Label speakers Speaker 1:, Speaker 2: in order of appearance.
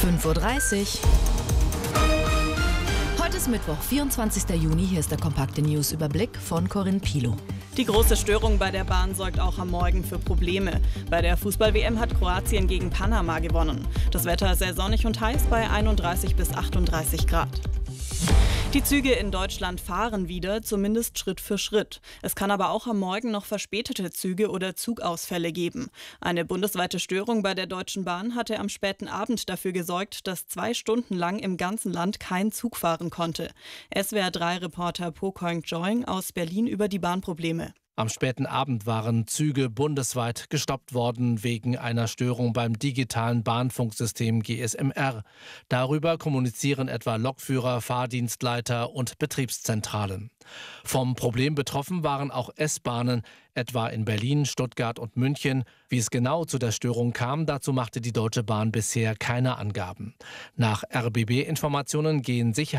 Speaker 1: 5:30 Uhr. Heute ist Mittwoch, 24. Juni. Hier ist der kompakte News-Überblick von Corinne Pilow.
Speaker 2: Die große Störung bei der Bahn sorgt auch am Morgen für Probleme. Bei der Fußball-WM hat Kroatien gegen Panama gewonnen. Das Wetter ist sehr sonnig und heiß bei 31 bis 38 Grad. Die Züge in Deutschland fahren wieder, zumindest Schritt für Schritt. Es kann aber auch am Morgen noch verspätete Züge oder Zugausfälle geben. Eine bundesweite Störung bei der Deutschen Bahn hatte am späten Abend dafür gesorgt, dass 2 Stunden lang im ganzen Land kein Zug fahren konnte. SWR3-Reporter Po Koing-Joing aus Berlin über die Bahnprobleme.
Speaker 3: Am späten Abend waren Züge bundesweit gestoppt worden wegen einer Störung beim digitalen Bahnfunksystem GSMR. Darüber kommunizieren etwa Lokführer, Fahrdienstleiter und Betriebszentralen. Vom Problem betroffen waren auch S-Bahnen, etwa in Berlin, Stuttgart und München. Wie es genau zu der Störung kam, dazu machte die Deutsche Bahn bisher keine Angaben. Nach RBB-Informationen gehen